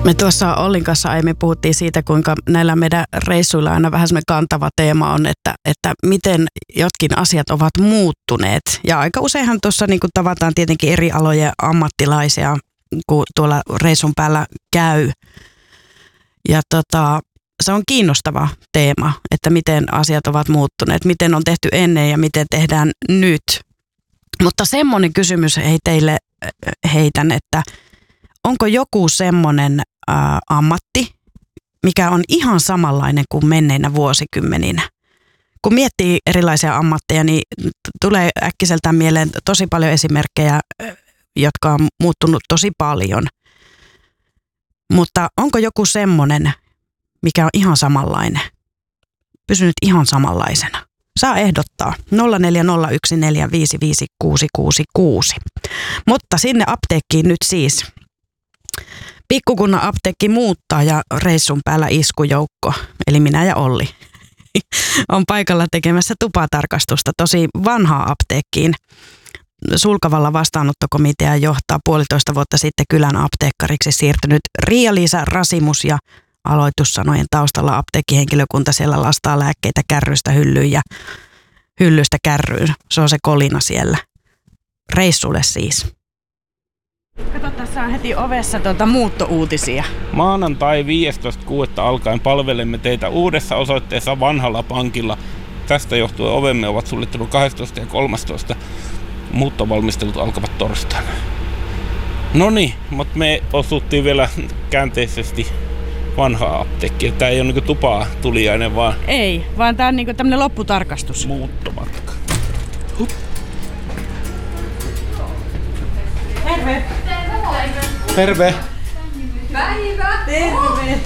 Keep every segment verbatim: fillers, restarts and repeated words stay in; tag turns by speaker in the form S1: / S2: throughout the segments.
S1: Me tuossa Ollin kanssa aiemmin puhuttiin siitä, kuinka näillä meidän reissuilla aina vähän semmoinen kantava teema on, että, että miten jotkin asiat ovat muuttuneet. Ja aika useinhan tuossa niin kuin tavataan tietenkin eri alojen ammattilaisia, kun tuolla reissun päällä käy. Ja tota, se on kiinnostava teema, että miten asiat ovat muuttuneet, miten on tehty ennen ja miten tehdään nyt. Mutta semmoinen kysymys hei teille heitän, että onko joku semmoinen ää, ammatti, mikä on ihan samanlainen kuin menneinä vuosikymmeninä? Kun miettii erilaisia ammatteja, niin tulee äkkiseltään mieleen tosi paljon esimerkkejä, jotka on muuttunut tosi paljon. Mutta onko joku semmoinen, mikä on ihan samanlainen, pysynyt ihan samanlaisena? Saa ehdottaa nolla neljä nolla yksi neljä viisi viisi kuusi kuusi kuusi. Mutta sinne apteekkiin nyt siis. Pikkukunnan apteekki muuttaa ja reissun päällä iskujoukko, eli minä ja Olli, on paikalla tekemässä tupatarkastusta tosi vanhaa apteekkiin. Sulkavalla vastaanottokomitea johtaa puolitoista vuotta sitten kylän apteekkariksi siirtynyt Riia-Liisa Rasimus ja aloitussanojen taustalla apteekkihenkilökunta siellä lastaa lääkkeitä kärrystä hyllyyn ja hyllystä kärryyn. Se on se kolina siellä. Reissulle siis. Kato, tässä on heti ovessa tuolta muuttouutisia.
S2: Maanantai viidestoista kuudetta alkaen palvelemme teitä uudessa osoitteessa Vanhalla pankilla. Tästä johtuen ovemme ovat suljettu kahdestoista ja kolmastoista. Muuttovalmistelut alkavat torstaina. Noniin, mutta me osuttiin vielä käänteisesti vanhaa apteekkia. Tää ei ole niinku tupaa tuliainen, vaan...
S1: Ei, vaan tää on niinku tämmönen lopputarkastus.
S2: Muuttomatka. Hup.
S1: Terve!
S2: Terve!
S3: Päivä!
S1: Terve!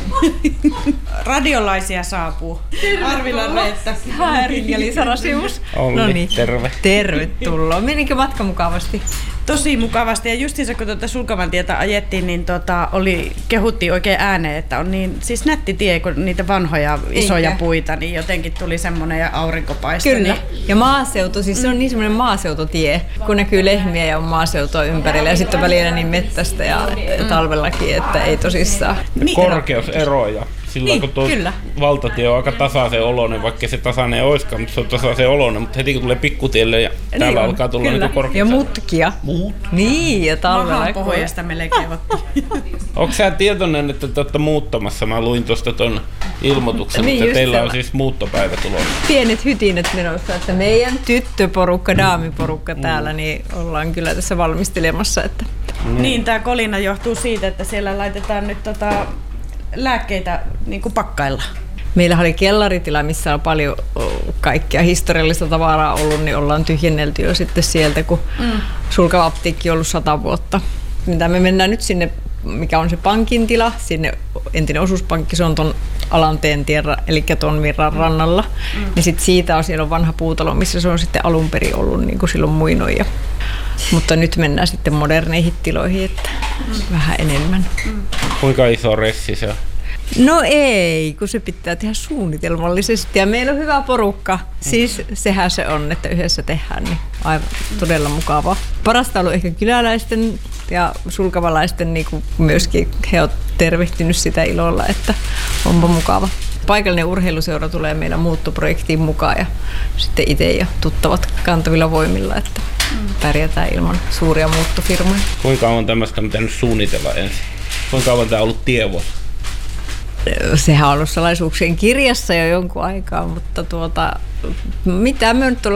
S1: Radiolaisia saapuu. Arvilan Reetta.
S3: Härin ja Liisa Rasimus.
S2: Olli,
S3: Noniin.
S2: terve.
S3: Tervetuloa. Menikö matka mukavasti?
S1: Tosi mukavasti. Ja justiinsa kun tuota Sulkavan tietä ajettiin, niin tota, oli, kehuttiin oikein ääneen, että on niin siis nätti tie, kun niitä vanhoja isoja
S3: Eikä.
S1: puita, niin jotenkin tuli semmoinen ja aurinkopaiste.
S3: Kyllä.
S1: Niin...
S3: Ja maaseutu, siis se on niin semmoinen maaseututie, kun näkyy lehmiä ja on maaseutua ympärillä. Ja sitten välillä niin mettästä ja mm. talvellakin, että ei tosissaan.
S1: Niin,
S2: Korkeuseroja. Silloin
S3: Niin,
S2: kun tuo
S3: kyllä.
S2: valtatie on aika tasaisen oloinen, vaikka se tasainen ei olisikaan, mutta se on tasaisen oloinen. Mutta heti kun tulee pikkutielle ja täällä
S3: Niin on,
S2: alkaa tulla
S3: kyllä.
S2: niinku korkeus.
S3: Ja mutkia.
S2: Muut.
S3: Niin, ja talvella.
S1: Mahan pohjasta me leikevottiin.
S2: Onko sä tietoinen, että te olette muuttamassa? Mä luin tuosta ton ilmoituksen,
S3: Niin,
S2: että
S3: just
S2: teillä on
S3: sellainen.
S2: siis muuttopäivä tulossa.
S3: Pienet hytinet menossa, että meidän tyttöporukka, daamiporukka täällä, niin ollaan kyllä tässä valmistelemassa. Että...
S1: Niin, tää kolina johtuu siitä, että siellä laitetaan nyt tota lääkkeitä niin kuin pakkailla.
S3: Meillä oli kellaritila, missä on paljon kaikkea historiallista tavaraa ollut, niin ollaan tyhjennelty jo sitten sieltä, kun mm. Sulkava apteekki on ollut sata vuotta. Mitä me mennään nyt sinne, mikä on se pankin tila, sinne entinen osuuspankki, se on ton Alanteentie, eli ton virran rannalla. Mm. Ja sitten siitä on, siellä on vanha puutalo, missä se on sitten alun perin ollut niin kuin silloin muinoin. Ja, mutta nyt mennään sitten moderneihin tiloihin, että mm. vähän enemmän.
S1: Mm.
S2: Kuinka iso ressi se on?
S3: No ei, kun se pitää tehdä suunnitelmallisesti ja meillä on hyvä porukka. Siis sehän se on, että yhdessä tehdään, niin aivan todella mukavaa. Parasta on ollut ehkä kyläläisten ja sulkavalaisten niin kuin myöskin he ovat tervehtinyt sitä ilolla, että onpa mukava. Paikallinen urheiluseura tulee meidän muuttoprojektiin mukaan ja sitten itse ja tuttavat kantavilla voimilla, että pärjätään ilman suuria muuttofirmoja.
S2: Kuinka kauan tämmöistä on pitänyt suunnitella ensin? Kuinka kauan tämä on ollut tievuosi?
S3: Sehän on ollut salaisuuksien kirjassa jo jonkun aikaa, mutta tuota, mitä me nyt